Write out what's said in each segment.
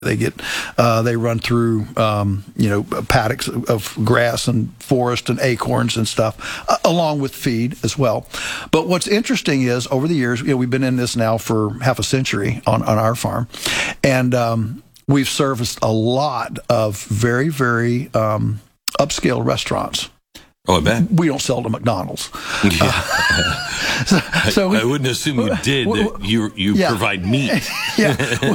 They run through, paddocks of grass and forest and acorns and stuff, along with feed as well. But what's interesting is over the years, we've been in this now for half a century on our farm, and we've serviced a lot of very, very upscale restaurants. Oh, I bet. We don't sell to McDonald's. Yeah. I wouldn't assume you did. You provide meat. Yeah.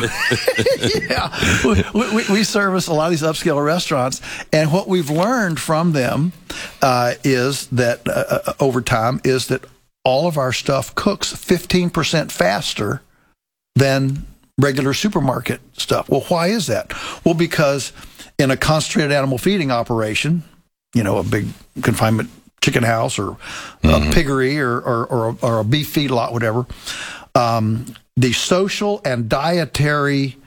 We service a lot of these upscale restaurants, and what we've learned from them is that over time is that all of our stuff cooks 15% faster than regular supermarket stuff. Well, why is that? Well, because in a concentrated animal feeding operation, a big confinement chicken house or a piggery or a beef feedlot, whatever, the social and dietary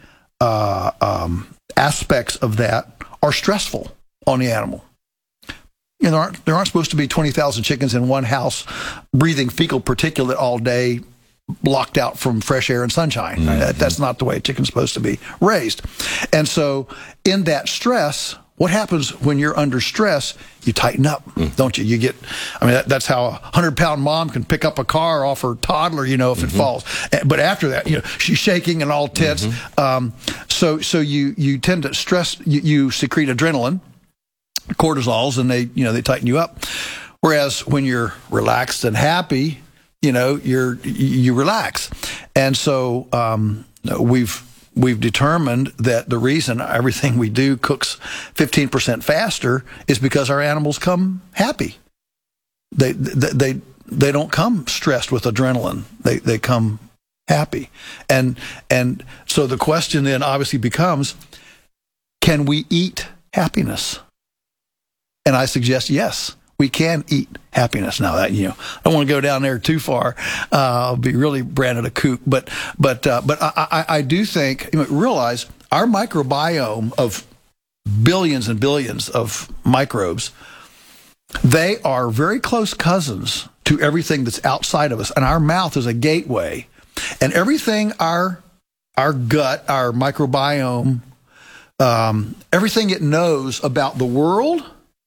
aspects of that are stressful on the animal. There aren't supposed to be 20,000 chickens in one house breathing fecal particulate all day, blocked out from fresh air and sunshine. Mm-hmm. That's not the way a chicken's supposed to be raised. And so in that stress, what happens when you're under stress? You tighten up, don't you? That's how a 100-pound mom can pick up a car off her toddler, if it falls. But after that, she's shaking and all tense. So you tend to stress. You secrete adrenaline, cortisols, and they tighten you up. Whereas when you're relaxed and happy, you relax. And so we've determined that the reason everything we do cooks 15% faster is because our animals come happy. They don't come stressed with adrenaline. They come happy. And so the question then obviously becomes, can we eat happiness? And I suggest yes. We can eat happiness. Now that I don't want to go down there too far. I'll be really branded a kook. But I do think realize our microbiome of billions and billions of microbes, they are very close cousins to everything that's outside of us, and our mouth is a gateway, and everything our gut, our microbiome, everything it knows about the world.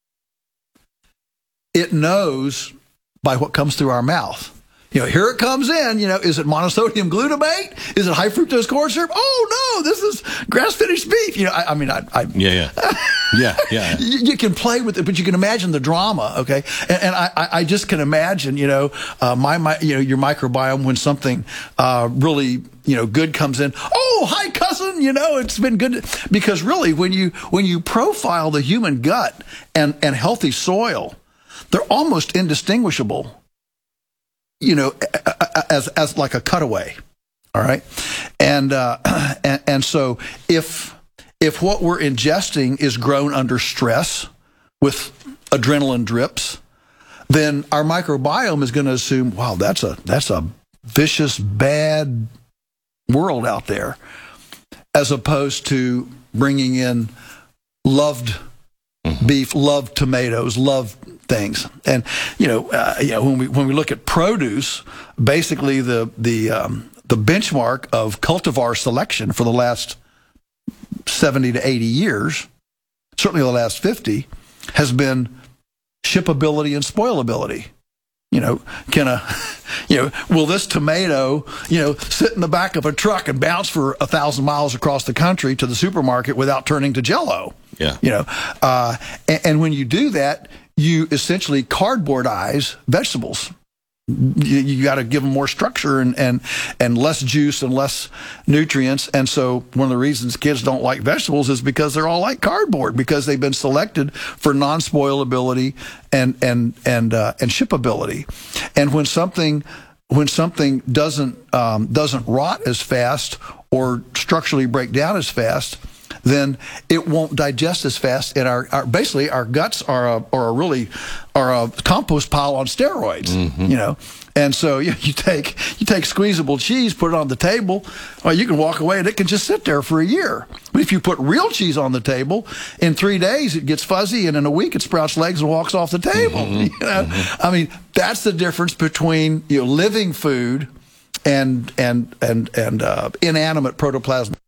It knows by what comes through our mouth. Here it comes in. Is it monosodium glutamate? Is it high fructose corn syrup? Oh no, this is grass-finished beef. Yeah. You can play with it, but you can imagine the drama. Okay, and I just can imagine. your microbiome when something really good comes in. Oh, hi cousin. It's been good because really when you profile the human gut and healthy soil, they're almost indistinguishable, as like a cutaway. All right, and so if what we're ingesting is grown under stress with adrenaline drips, then our microbiome is going to assume, wow, that's a vicious, bad world out there, as opposed to bringing in loved beef, loved tomatoes, loved things. And when we look at produce, basically the benchmark of cultivar selection for the last 70 to 80 years, certainly the last 50, has been shippability and spoilability. Will this tomato, sit in the back of a truck and bounce for 1,000 miles across the country to the supermarket without turning to Jell-O? Yeah. And when you do that, you essentially cardboardize vegetables. You got to give them more structure and less juice and less nutrients. And so one of the reasons kids don't like vegetables is because they're all like cardboard, because they've been selected for non-spoilability and shippability. And when something doesn't rot as fast or structurally break down as fast, then it won't digest as fast. And basically our guts are a compost pile on steroids. And so you take squeezable cheese, put it on the table, well, you can walk away and it can just sit there for a year. But if you put real cheese on the table, in 3 days it gets fuzzy, and in a week it sprouts legs and walks off the table. That's the difference between living food and inanimate protoplasm.